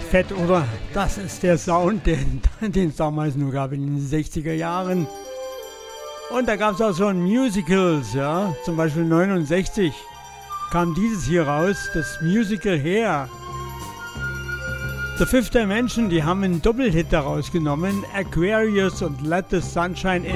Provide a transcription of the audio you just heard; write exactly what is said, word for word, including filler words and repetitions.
fett, oder? Das ist der Sound, den den es damals nur gab in den sechziger Jahren. Und da gab es auch schon Musicals, ja. Zum Beispiel neunundsechzig kam dieses hier raus, das Musical Hair. The Fifth Dimension, die haben einen Doppelhit daraus genommen, Aquarius und Let the Sunshine In.